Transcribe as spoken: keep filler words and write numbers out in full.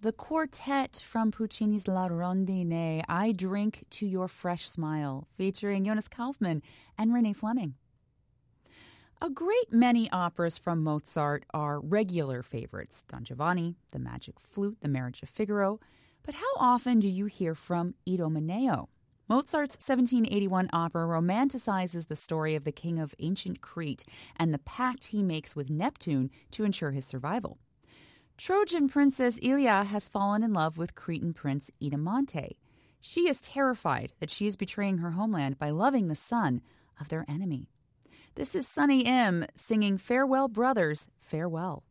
the quartet from Puccini's La Rondine, I Drink to Your Fresh Smile, featuring Jonas Kaufmann and Renee Fleming. A great many operas from Mozart are regular favorites. Don Giovanni, The Magic Flute, The Marriage of Figaro. But how often do you hear from Idomeneo? Mozart's seventeen eighty-one opera romanticizes the story of the king of ancient Crete and the pact he makes with Neptune to ensure his survival. Trojan princess Ilia has fallen in love with Cretan prince Idamonte. She is terrified that she is betraying her homeland by loving the son of their enemy. This is Sunny M singing Farewell Brothers, Farewell.